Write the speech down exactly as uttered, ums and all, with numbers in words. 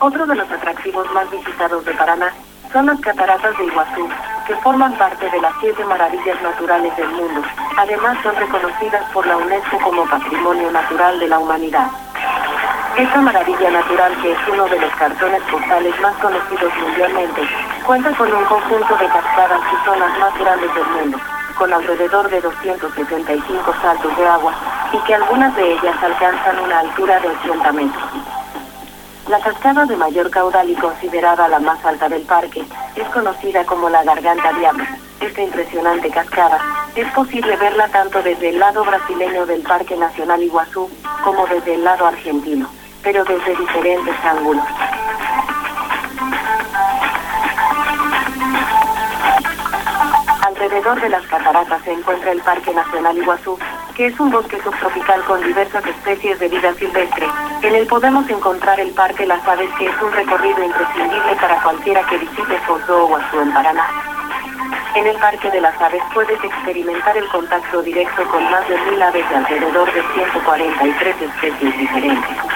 Otro de los atractivos más visitados de Paraná son las cataratas de Iguazú, que forman parte de las siete maravillas naturales del mundo. Además son reconocidas por la UNESCO como Patrimonio Natural de la Humanidad. Esta maravilla natural, que es uno de los cartones postales más conocidos mundialmente, cuenta con un conjunto de cascadas y zonas más grandes del mundo, con alrededor de doscientos setenta y cinco saltos de agua, y que algunas de ellas alcanzan una altura de ochenta metros. La cascada de mayor caudal y considerada la más alta del parque es conocida como la Garganta Diablo. Esta impresionante cascada es posible verla tanto desde el lado brasileño del Parque Nacional Iguazú como desde el lado argentino, pero desde diferentes ángulos. Alrededor de las cataratas se encuentra el Parque Nacional Iguazú, que es un bosque subtropical con diversas especies de vida silvestre. En él podemos encontrar el Parque Las Aves, que es un recorrido imprescindible para cualquiera que visite Foz-do Iguazú en Paraná. En el Parque de las Aves puedes experimentar el contacto directo con más de mil aves de alrededor de ciento cuarenta y tres especies diferentes.